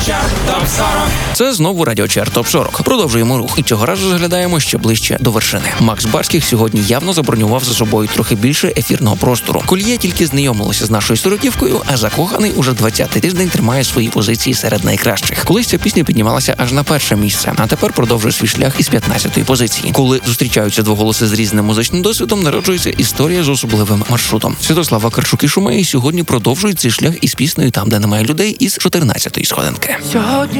Це знову радіочарт ТОП 40. Продовжуємо рух і цього разу заглядаємо ще ближче до вершини. Макс Барських сьогодні явно забронював за собою трохи більше ефірного простору. Колія тільки знайомилася з нашою сороківкою, а закоханий уже 20-й тиждень тримає свої позиції серед найкращих. Колись ця пісня піднімалася аж на перше місце, а тепер продовжує свій шлях із 15-ї позиції. Коли зустрічаються двоголоси з різним музичним досвідом, народжується історія з особливим маршрутом. Святослав Вакарчук і Шумей сьогодні продовжують цей шлях із піснею «Там, де немає людей» із 14-ї сходинки. Сьогодні